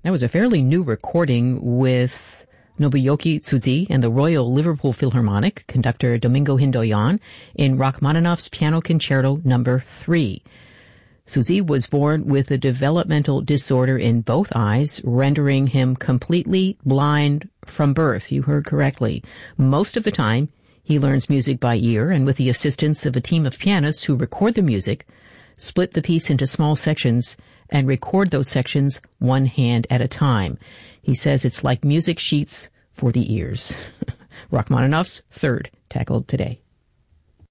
That was a fairly new recording with Nobuyuki Tsuji and the Royal Liverpool Philharmonic, conductor Domingo Hindoyan, in Rachmaninoff's Piano Concerto No. 3. Tsuji was born with a developmental disorder in both eyes, rendering him completely blind from birth. You heard correctly. Most of the time, he learns music by ear, and with the assistance of a team of pianists who record the music, split the piece into small sections and record those sections one hand at a time. He says it's like music sheets for the ears. Rachmaninoff's Third, tackled today.